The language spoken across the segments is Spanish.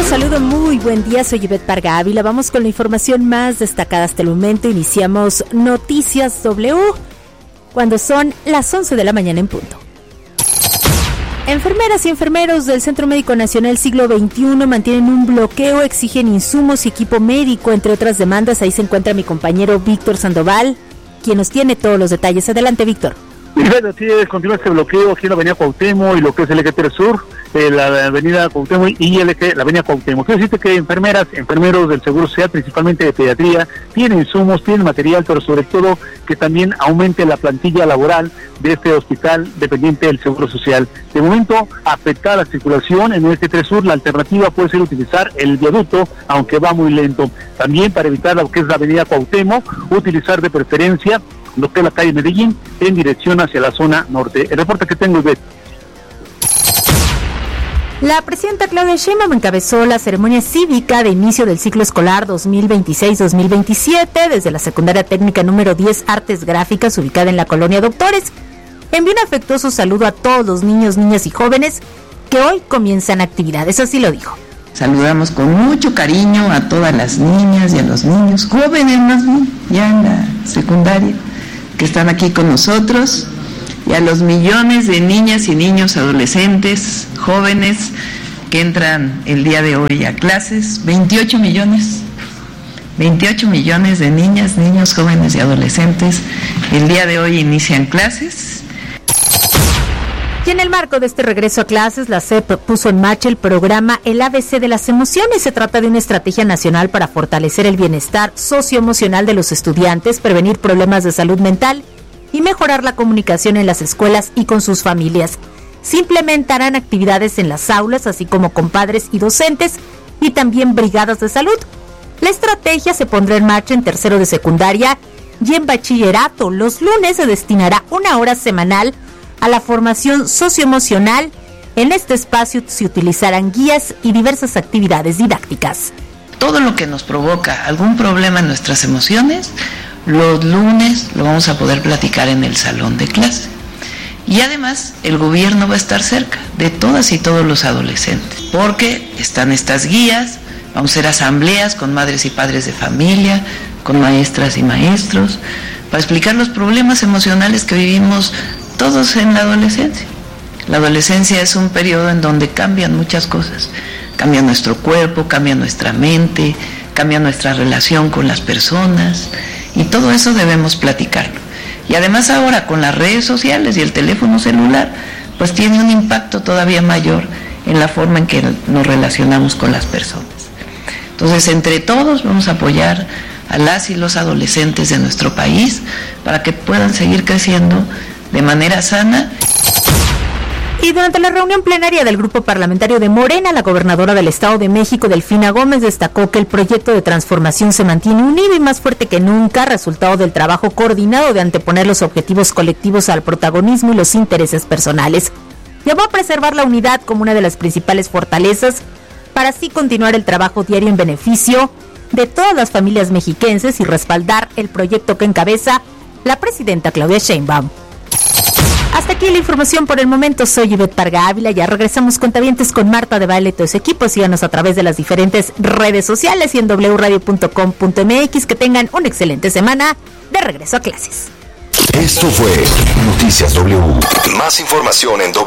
Saludo, muy buen día, soy Ivette Parga Ávila. Vamos con la información más destacada hasta el momento. Iniciamos Noticias W cuando son las 11 de la mañana en punto. Enfermeras y enfermeros del Centro Médico Nacional Siglo XXI mantienen un bloqueo, exigen insumos y equipo médico, entre otras demandas. Ahí se encuentra mi compañero Víctor Sandoval, quien nos tiene todos los detalles. Adelante, Víctor. Bueno, sí, continúa este bloqueo aquí en la avenida Cuauhtémoc y lo que es el eje 3 Sur, la avenida Cuauhtémoc y la avenida Cuauhtémoc. Quiero decirte que enfermeros del Seguro Social, principalmente de pediatría, tienen insumos, tienen material, pero sobre todo que también aumente la plantilla laboral de este hospital dependiente del Seguro Social. De momento, afectada la circulación en el eje 3 Sur, la alternativa puede ser utilizar el viaducto, aunque va muy lento. También para evitar lo que es la avenida Cuauhtémoc, utilizar de preferencia lo que es la calle Medellín en dirección hacia la zona norte. El reporte que tengo es de... La presidenta Claudia Sheinbaum encabezó la ceremonia cívica de inicio del ciclo escolar 2026-2027 desde la secundaria técnica número 10 Artes Gráficas, ubicada en la colonia Doctores. Envió un afectuoso saludo a todos los niños, niñas y jóvenes que hoy comienzan actividades, así lo dijo. Saludamos con mucho cariño a todas las niñas y a los niños, jóvenes más bien, ya en la secundaria, que están aquí con nosotros, y a los millones de niñas y niños, adolescentes, jóvenes que entran el día de hoy a clases, 28 millones de niñas, niños, jóvenes y adolescentes el día de hoy inician clases. Y en el marco de este regreso a clases, la SEP puso en marcha el programa El ABC de las Emociones. Se trata de una estrategia nacional para fortalecer el bienestar socioemocional de los estudiantes, prevenir problemas de salud mental y mejorar la comunicación en las escuelas y con sus familias. Se implementarán actividades en las aulas, así como con padres y docentes, y también brigadas de salud. La estrategia se pondrá en marcha en tercero de secundaria y en bachillerato. Los lunes se destinará 1 hora semanal a la formación socioemocional. En este espacio se utilizarán guías y diversas actividades didácticas. Todo lo que nos provoca algún problema en nuestras emociones, los lunes lo vamos a poder platicar en el salón de clase. Y además el gobierno va a estar cerca de todas y todos los adolescentes, porque están estas guías, vamos a hacer asambleas con madres y padres de familia, con maestras y maestros, para explicar los problemas emocionales que vivimos todos en la adolescencia. La adolescencia es un periodo en donde cambian muchas cosas. Cambia nuestro cuerpo, cambia nuestra mente, cambia nuestra relación con las personas, y todo eso debemos platicarlo. Y además ahora con las redes sociales y el teléfono celular, pues tiene un impacto todavía mayor en la forma en que nos relacionamos con las personas. Entonces, entre todos vamos a apoyar a las y los adolescentes de nuestro país para que puedan seguir creciendo de manera sana. Y durante la reunión plenaria del Grupo Parlamentario de Morena, la gobernadora del Estado de México, Delfina Gómez, destacó que el proyecto de transformación se mantiene unido y más fuerte que nunca, resultado del trabajo coordinado de anteponer los objetivos colectivos al protagonismo y los intereses personales. Llamó a preservar la unidad como una de las principales fortalezas para así continuar el trabajo diario en beneficio de todas las familias mexiquenses y respaldar el proyecto que encabeza la presidenta Claudia Sheinbaum. Hasta aquí la información por el momento. Soy Ivette Parga Ávila. Ya regresamos cuentavientes con Marta de Baile y todo su equipo. Síganos a través de las diferentes redes sociales y en wradio.com.mx. Que tengan una excelente semana de regreso a clases. Esto fue Noticias W. Más información en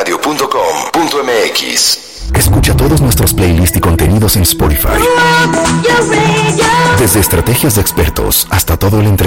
wradio.com.mx. Escucha todos nuestros playlists y contenidos en Spotify. Desde estrategias de expertos hasta todo el entretenimiento.